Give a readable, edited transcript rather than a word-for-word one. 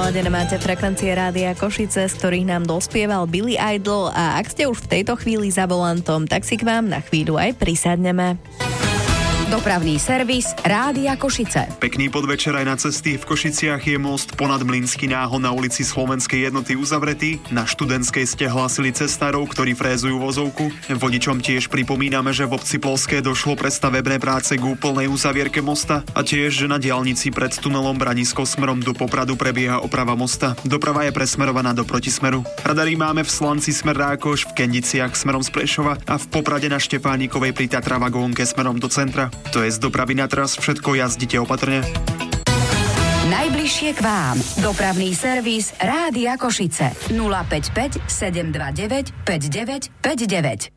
naladené máte frekvencie Rádia Košice, z ktorých nám dospieval Billy Idol, a ak ste už v tejto chvíli za volantom, tak si k vám na chvíľu aj prisadneme. Dopravný servis Rádia Košice. Pekný podvečer aj na cesty. V Košiciach je most ponad Mlynský náhon na ulici Slovenskej jednoty uzavretý. Na Študentskej ste hlásili cestárov, ktorí frézujú vozovku. Vodičom tiež pripomíname, že v obci Ploské došlo pre stavebné práce k úplnej uzavierke mosta a tiež, že na diaľnici pred tunelom Branisko smerom do Popradu prebieha oprava mosta. Doprava je presmerovaná do protismeru. Radary máme v Slanci smer Rákoš, v Kendiciach smerom z Prešova a v Poprade na Štefánikovej pri Tatra vagónke smerom do centra. To je z dopravy na teraz všetko, jazdite opatrne. Najbližšie k vám. Dopravný servis Rádia Košice. 055 729 5959.